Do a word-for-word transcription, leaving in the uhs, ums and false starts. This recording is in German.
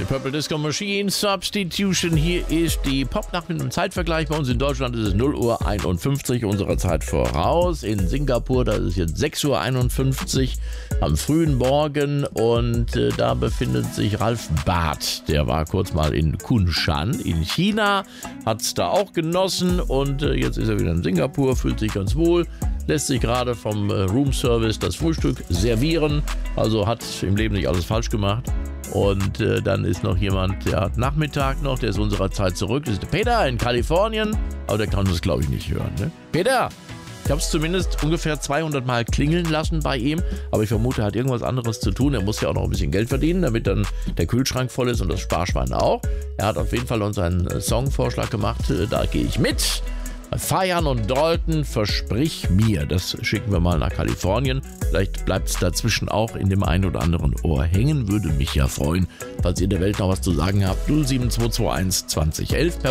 Purple Disco Machine, Substitution. Hier ist die Popnacht mit einem Zeitvergleich. Bei uns in Deutschland ist es null Uhr einundfünfzig unserer Zeit voraus. In Singapur, da ist es jetzt sechs Uhr einundfünfzig am frühen Morgen. Und äh, da befindet sich Ralf Barth. Der war kurz mal in Kunshan in China, hat es da auch genossen. Und äh, jetzt ist er wieder in Singapur, fühlt sich ganz wohl. Lässt sich gerade vom äh, Roomservice das Frühstück servieren. Also hat im Leben nicht alles falsch gemacht. Und äh, dann ist noch jemand, der hat Nachmittag noch, der ist unserer Zeit zurück. Das ist der Peter in Kalifornien. Aber der kann das, glaube ich, nicht hören. Ne? Peter! Ich habe es zumindest ungefähr zweihundert Mal klingeln lassen bei ihm. Aber ich vermute, er hat irgendwas anderes zu tun. Er muss ja auch noch ein bisschen Geld verdienen, damit dann der Kühlschrank voll ist und das Sparschwein auch. Er hat auf jeden Fall uns einen Songvorschlag gemacht. Da gehe ich mit. Feiern und Dalton, versprich mir. Das schicken wir mal nach Kalifornien. Vielleicht bleibt es dazwischen auch in dem einen oder anderen Ohr hängen. Würde mich ja freuen, falls ihr der Welt noch was zu sagen habt. null sieben zwei zwei eins zwanzig elf